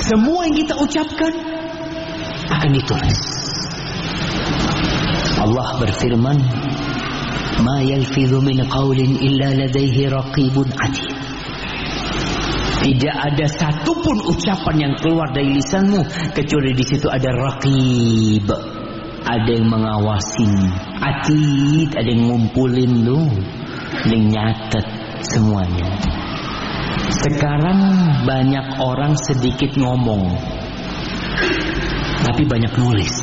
Semua yang kita ucapkan akan ditulis. Allah berfirman, "Ma yalfidhu min qawlin illa ladaihi raqibun atid." Tidak ada satupun ucapan yang keluar dari lisanmu kecuali di situ ada raqib, ada yang mengawasin, atid, ada yang ngumpulin lu, yang nyatet semuanya. Sekarang banyak orang sedikit ngomong, tapi banyak nulis.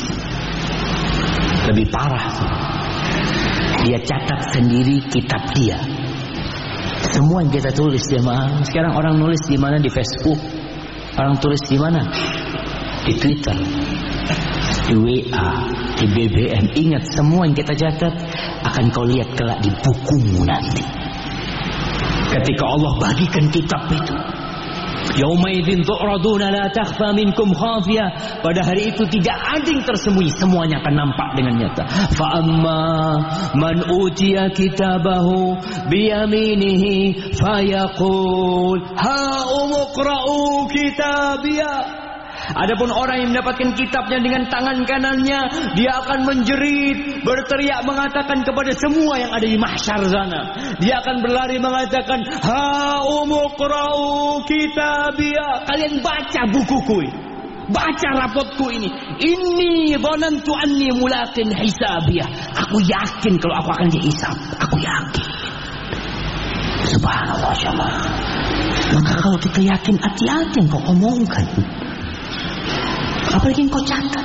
Lebih parah tuh. Dia catat sendiri kitab dia. Semua yang kita tulis jemaah. Sekarang orang nulis di mana? Di Facebook. Orang tulis di mana? Di Twitter, di WA, di BBM. Ingat, semua yang kita catat akan kau lihat kelak di bukumu nanti. Ketika Allah bagikan kitab itu, Yaumaidin tu'raduna la takhfa minkum khafiyah. Pada hari itu tidak ada yang tersembunyi, semuanya akan nampak dengan nyata. Fa amma man utiya kitabahu biyaminihi fayaqul ha umqra'u kitabiyah. Adapun orang yang mendapatkan kitabnya dengan tangan kanannya, dia akan menjerit, berteriak mengatakan kepada semua yang ada di mahsyar sana. Dia akan berlari mengatakan, "Ha umqra'u kitabiyah." Kalian baca bukuku ini, baca rapotku ini. Inni dhanantu anni mulaqin hisabiyah. Aku yakin kalau aku akan dihisab. Aku yakin. Subhanallah jemaah. Maka kalau kita yakin, hati-hati yang kau omongkan. Apalagi yang kau catat.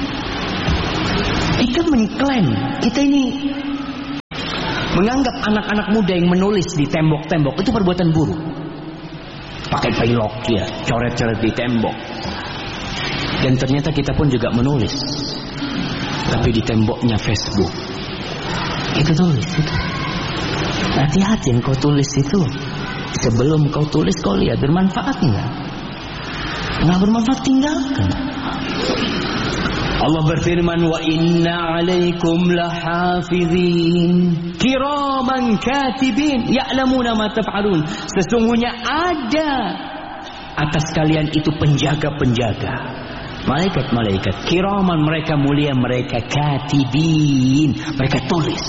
Kita mengklaim, kita ini menganggap anak-anak muda yang menulis di tembok-tembok itu perbuatan buruk. Pakai pilok ya, coret-coret di tembok. Dan ternyata kita pun juga menulis, tapi di temboknya Facebook. Kita tulis itu. Hati-hati yang kau tulis itu. Sebelum kau tulis, kau lihat bermanfaat enggak? Enggak bermanfaat, tinggalkan. Allah berfirman, wa inna alaikum lahafizin kiraman katibin ya'lamuna ma taf'alun. Sesungguhnya ada atas kalian itu penjaga-penjaga, malaikat-malaikat kiraman, mereka mulia, mereka katibin, mereka tulis.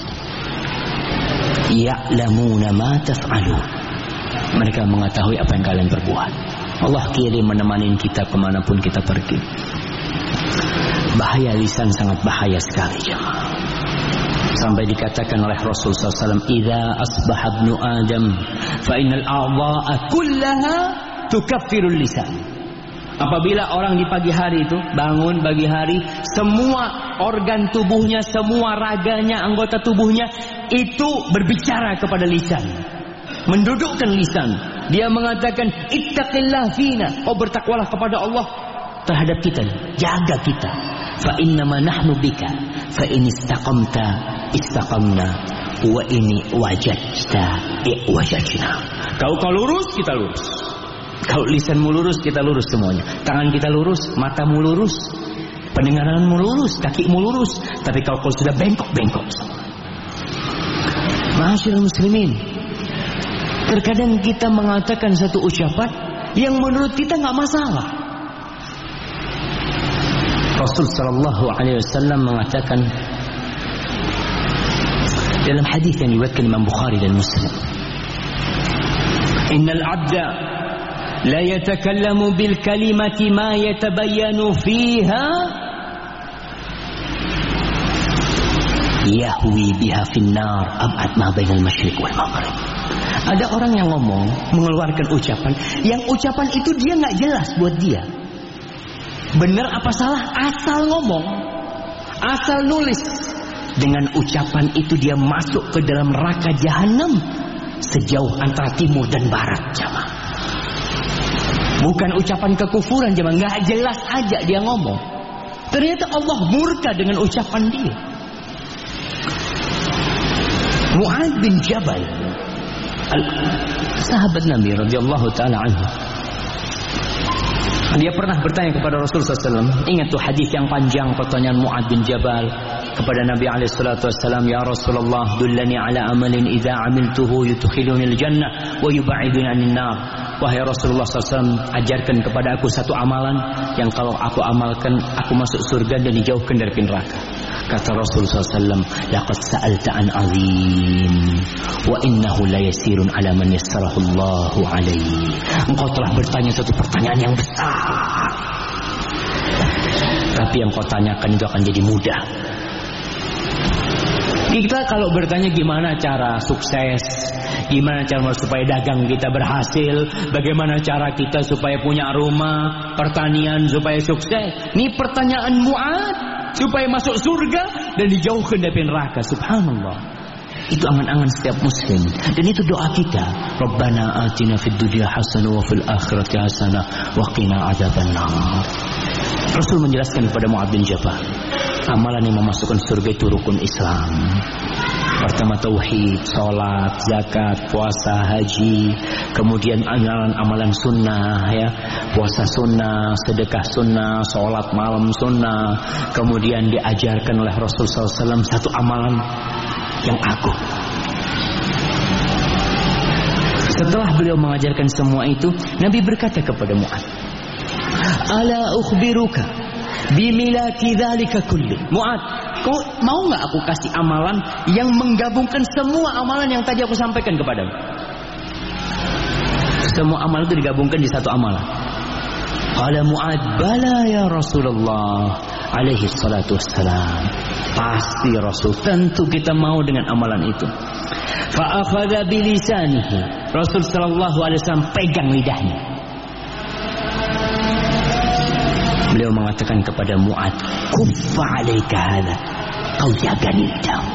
Ya'lamuna ma taf'alun, mereka mengetahui apa yang kalian perbuat. Allah kirim menemani kita kemanapun kita pergi. Bahaya lisan, sangat bahaya sekali jemaah. Sampai dikatakan oleh Rasul SAW, "Idza asbaha ibnu Adam, fa innal a'dha'a kullaha tukaffirul lisan." Apabila orang di pagi hari itu bangun pagi hari, semua organ tubuhnya, semua raganya, anggota tubuhnya itu berbicara kepada lisan, mendudukkan lisan. Dia mengatakan, "Ittaqillah fina." Oh, bertakwalah kepada Allah terhadap kita, jaga kita. Fa innama nahnu bika, fa in istaqamta istaqamna, wa ini wajadta wajadna. Kalau lurus, kita lurus. Kalau lisanmu lurus, kita lurus semuanya. Tangan kita lurus, matamu lurus, pendengaranmu lurus, kakimu lurus. Tapi kalau sudah bengkok-bengkok semua. Ma'asyiral muslimin, terkadang kita mengatakan satu ucapan yang menurut kita nggak masalah. Rasul sallallahu alaihi wasallam mengatakan dalam hadis yang diriwayatkan Imam Bukhari dan Muslim, "Innal 'abda la yatakallamu bil kalimati ma yatabayyanu fiha yahwi biha finnar ab'ad ma bainal masyriq wal maghrib." Ada orang yang ngomong, mengeluarkan ucapan, yang ucapan itu dia nggak jelas buat dia. Benar apa salah, asal ngomong, asal nulis. Dengan ucapan itu dia masuk ke dalam neraka jahanam sejauh antara timur dan barat jemaah. Bukan ucapan kekufuran jemaah, nggak jelas aja dia ngomong. Ternyata Allah murka dengan ucapan dia. Mu'adz bin Jabal, sahabat Nabi radhiyallahu taala anhu, dia pernah bertanya kepada Rasul SAW. Ingat tuh hadis yang panjang, pertanyaan Mu'adz bin Jabal kepada Nabi SAW. "Ya Rasulullah, dullani ala amalin idza amiltuhu yudkhiluni al-jannah wa yub'iduni 'anil nar." wahai Rasulullah SAW, ajarkan kepada aku satu amalan yang kalau aku amalkan, aku masuk surga dan dijauhkan dari neraka. Kata Rasulullah SAW, laqad sa'alta an azim, wa innahu la yasirun ala man yassarahu Allahu alaihi. Engkau telah bertanya satu pertanyaan yang besar, tapi yang kau tanyakan itu akan jadi mudah. Kita kalau bertanya gimana cara sukses, gimana cara supaya dagang kita berhasil, bagaimana cara kita supaya punya rumah, pertanian supaya sukses. Ini pertanyaan Mu'ad supaya masuk surga dan dijauhkan dari neraka. Subhanallah. Itu angan-angan setiap muslim, dan itu doa kita. Rabbana atina fid dunya hasanah wa fil akhirati hasanah wa qina adzabannar. Rasul menjelaskan kepada Mu'ad bin Jabal, amalan yang memasukkan surga itu rukun Islam. Pertama tauhid, salat, zakat, puasa, haji. Kemudian amalan sunnah, ya, puasa sunnah, sedekah sunnah, salat malam sunnah. Kemudian diajarkan oleh Rasul SAW satu amalan yang agung. Setelah beliau mengajarkan semua itu, Nabi berkata kepada Mu'ad, ala ukhbiruka bimilaki dzalika kulli. Mu'ad, kau mau enggak aku kasih amalan yang menggabungkan semua amalan yang tadi aku sampaikan kepadamu? Semua amalan itu digabungkan di satu amalan. Qala Mu'ad, bala ya Rasulullah alaihi salatu wassalam. Pasti Rasul, tentu kita mau dengan amalan itu. Fa akhadha bilisanihi. Rasul sallallahu alaihi wasallam pegang lidahnya. Beliau mengatakan kepada Mu'ad, kuffa alaika hadha, kau jaga lidahmu.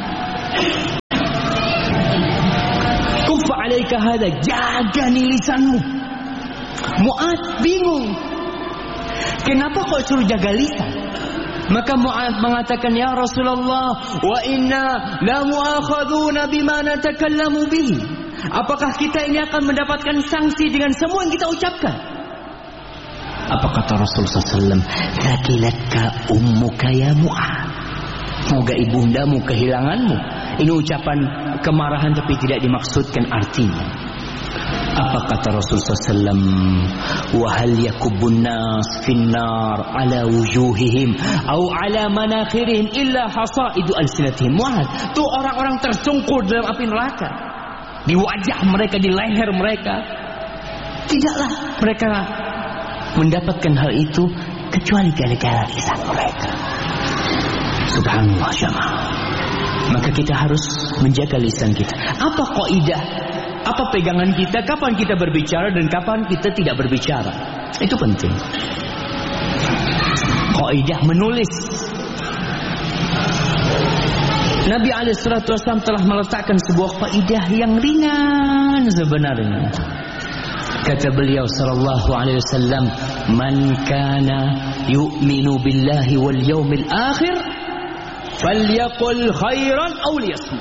Kuffa alaika hadha, jaga lisanmu. Mu'ad bingung, kenapa kau suruh jaga lisan? Maka Mu'ad mengatakan, ya Rasulullah, wa inna la mu'akhaduna bima natakallamu bihi. Apakah kita ini akan mendapatkan sanksi dengan semua yang kita ucapkan? Apa kata Rasulullah SAW? Thaqilatka ummuka ya Mu'ad. Moga ibundamu kehilanganmu. Ini ucapan kemarahan tapi tidak dimaksudkan artinya. Apa kata Rasulullah SAW? Wa hal yakubun nas finnar ala wujuhihim au ala manakhirihim illa hasaidu alsinatihim. Mu'ad, tuh orang-orang tersungkur dalam api neraka, di wajah mereka, di leher mereka. Tidaklah mereka mendapatkan hal itu kecuali gara-gara lisan mereka. Subhanallah jamaah. Maka kita harus menjaga lisan kita. Apa kaidah? Apa pegangan kita? Kapan kita berbicara dan kapan kita tidak berbicara? Itu penting. Kaidah menulis. Nabi SAW telah meletakkan sebuah kaidah yang ringan sebenarnya. Kata beliau sallallahu alaihi wasallam, man kana yu'minu billahi wal yawmil akhir falyaqul khairan aw liyasmut.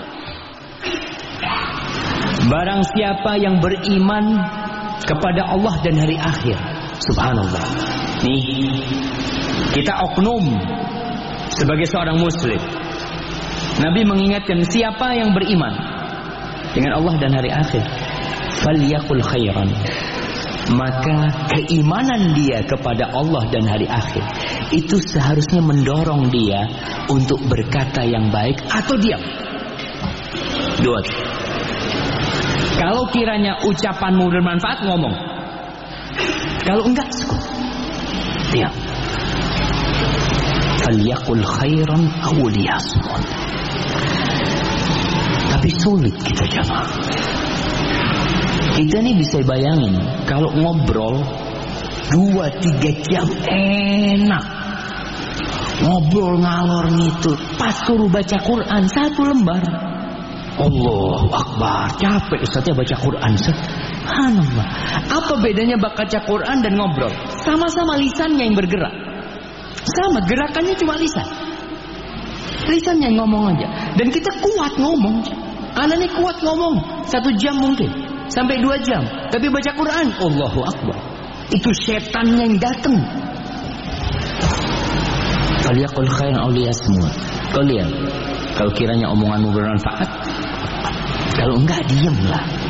Barang siapa yang beriman kepada Allah dan hari akhir. Subhanallah. Nih, kita oknum sebagai seorang muslim. Nabi mengingatkan siapa yang beriman dengan Allah dan hari akhir, falyaqul khairan. Maka keimanan dia kepada Allah dan hari akhir itu seharusnya mendorong dia untuk berkata yang baik atau diam. Dua. Kalau kiranya ucapanmu bermanfaat, ngomong. Kalau enggak, cukup diam. Falyaqul khairan aw liyasmut. Tapi sulit kita jamaah. Kita nih bisa bayangin kalau ngobrol 2-3 jam enak, ngobrol ngalor ngidul, pas suruh baca Quran 1 lembar, Allahu Akbar, capek Ustaznya baca Quran. Subhanallah. Apa bedanya baca Quran dan ngobrol? Sama-sama lisannya yang bergerak, sama gerakannya cuma lisan, lisannya yang ngomong aja. Dan kita kuat ngomong. Anak ini kuat ngomong 1 jam mungkin sampai 2 jam, tapi baca Quran, Allahu Akbar, itu setannya yang datang. Falyaqul khairan aw liyasmut. Kau lihat, kalau kiranya omonganmu bermanfaat, kalau enggak diamlah.